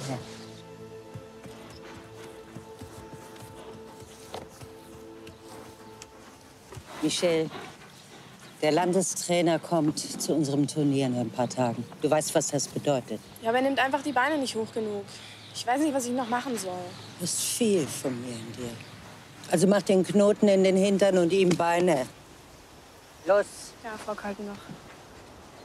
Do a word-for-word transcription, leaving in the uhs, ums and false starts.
Ja. Michelle, der Landestrainer kommt zu unserem Turnier in ein paar Tagen. Du weißt, was das bedeutet. Ja, aber er nimmt einfach die Beine nicht hoch genug. Ich weiß nicht, was ich noch machen soll. Du hast viel von mir in dir. Also mach den Knoten in den Hintern und ihm Beine. Los. Ja, Frau Kaltenbach.